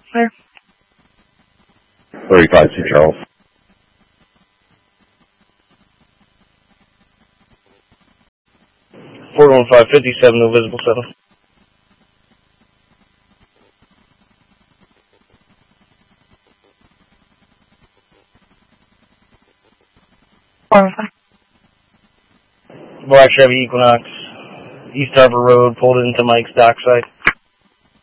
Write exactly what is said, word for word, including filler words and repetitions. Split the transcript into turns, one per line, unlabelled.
Clear.
thirty-five to Charles.
four one five fifty-seven, no visible seven.
four one five.
Black Chevy Equinox, East Harbor Road, pulled into Mike's dockside.